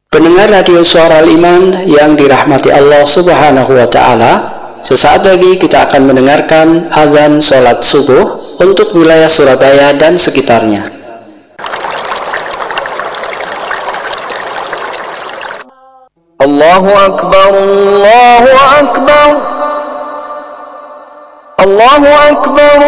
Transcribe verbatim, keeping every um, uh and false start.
Pendengar radio Suara Al-Iman yang dirahmati Allah Subhanahu wa Ta'ala, sesaat lagi kita akan mendengarkan azan sholat subuh untuk wilayah Surabaya dan sekitarnya. Allahu Akbar, Allahu Akbar, Allahu Akbar.